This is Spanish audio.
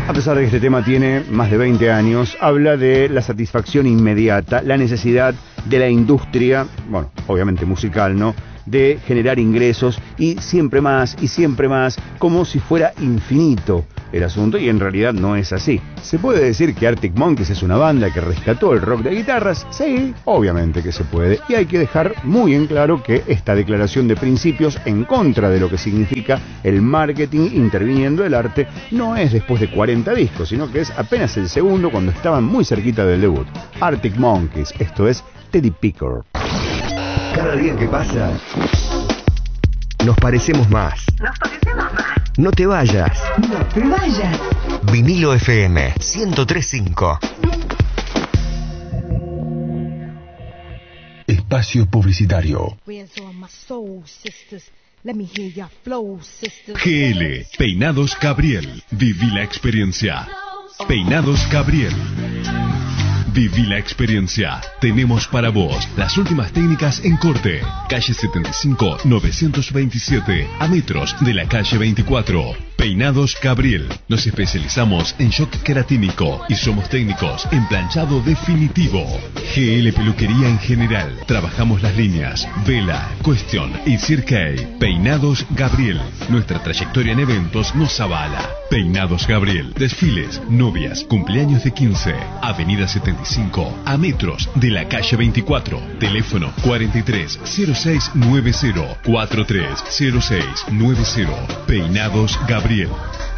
A pesar de que este tema tiene más de 20 años, habla de la satisfacción inmediata, la necesidad de la industria, bueno, obviamente musical, ¿no?, de generar ingresos y siempre más, como si fuera infinito el asunto, y en realidad no es así. ¿Se puede decir que Arctic Monkeys es una banda que rescató el rock de guitarras? Sí, obviamente que se puede, y hay que dejar muy en claro que esta declaración de principios en contra de lo que significa el marketing interviniendo el arte no es después de 40 discos, sino que es apenas el segundo, cuando estaban muy cerquita del debut. Arctic Monkeys, esto es Teddy Picker. Cada día que pasa, nos parecemos más. No te vayas. Vinilo FM 103.5. Espacio publicitario. GL Peinados Gabriel. Viví la experiencia. Peinados Gabriel. Viví la experiencia. Tenemos para vos las últimas técnicas en corte. Calle 75, 927, a metros de la calle 24. Peinados Gabriel. Nos especializamos en shock queratínico y somos técnicos en planchado definitivo. GL Peluquería en general. Trabajamos las líneas Vela, Question y Cirque. Peinados Gabriel. Nuestra trayectoria en eventos nos avala. Peinados Gabriel. Desfiles, novias, cumpleaños de 15. Avenida 75, a metros de la calle 24. Teléfono 430690 430690. Peinados Gabriel.